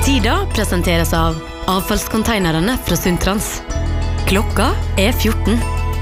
Tida presenteres av avfallskonteinerne fra Sundtrans. Klokka 14.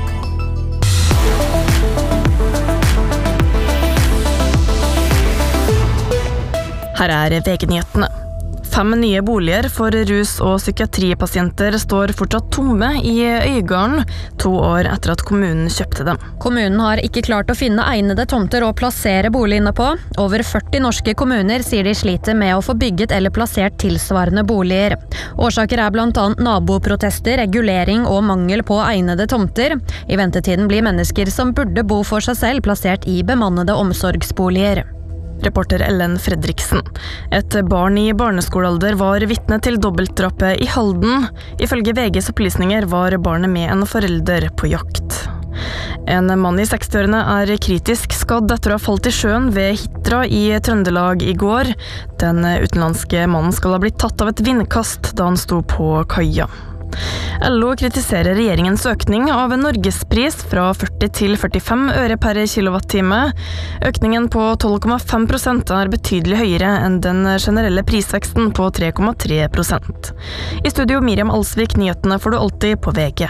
Her VG-nyhetene. 5 nye boliger for rus- og psykiatripasienter står fortsatt tomme i Øygarden, 2 år etter at kommunen kjøpte dem. Kommunen har ikke klart å finne egnede tomter å plassere boligene på. Over 40 norske kommuner sier de sliter med å få bygget eller plassert tilsvarende boliger. Årsaker blant annet naboprotester, regulering og mangel på egnede tomter. I ventetiden blir mennesker som burde bo for seg selv plassert i bemannede omsorgsboliger. Reporter Ellen Fredriksen. Et barn i barneskolealder var vitne til dobbeltdrapet i Halden. Ifølge VGs opplysninger var barnet med en forelder på jakt. En mann i 60-årene kritisk skadd etter å ha falt i sjøen ved Hitra i Trøndelag i går. Den utenlandske mannen skal ha blitt tatt av et vindkast da han sto på kaia. LO kritiserer regjeringens økning av Norgespris fra 40 til 45 øre per kilowattime. Økningen på 12,5% betydelig høyere enn den generelle prisveksten på 3,3%. I studio Miriam Alsvik, nyhetene får du alltid på VG.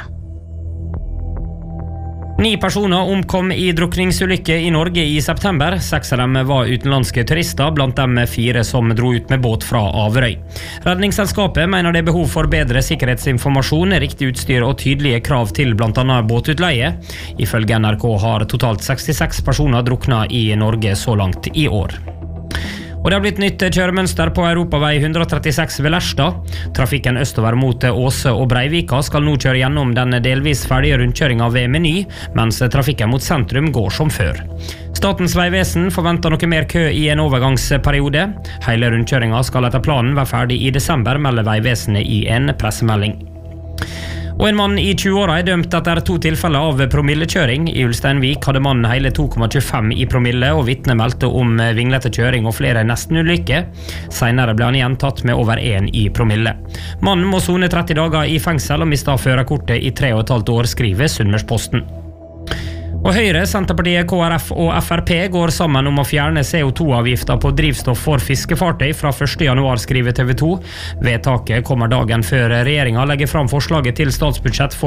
9 personer omkom i drukningsulykke i Norge i september. 6 av dem var utenlandske turister, blant dem 4 som dro ut med båt fra Averøy. Redningsselskapet mener det behov for bedre sikkerhetsinformasjon, riktig utstyr og tydelige krav til blant annet båtutleie. Ifølge NRK har totalt 66 personer druknet i Norge så langt i år. Og det har blitt nytt kjøremønster på Europavei 136 ved Lerstad. Trafikken østover mot Åse og Breivika skal nå kjøre gjennom den delvis ferdige rundkjøringen ved Meny, mens trafikken mot sentrum går som før. Statens vegvesen forventer noe mer kø i en overgangsperiode. Hele rundkjøringen skal etter planen være ferdig i desember, melder Vegvesenet i en pressemelding. Og en mann i 20-åra dømt etter 2 tilfeller av promillekjøring. I Ulsteinvik hadde mannen hele 2,25 i promille, og vitne meldte om vinglete kjøring og flere nestenulykker. Senere ble han igjen tatt med over 1 i promille. Mannen må sone 30 dager i fengsel og mistet førerkortet i 3,5 år, skriver Sunnmørsposten. Og Høyre, Senterpartiet, KrF og Frp går sammen om å fjerne CO2-avgifter på drivstoff for fiskefartøy fra 1. januar, skriver TV 2. Vedtaket kommer dagen før regjeringen legger fram forslaget til statsbudsjett for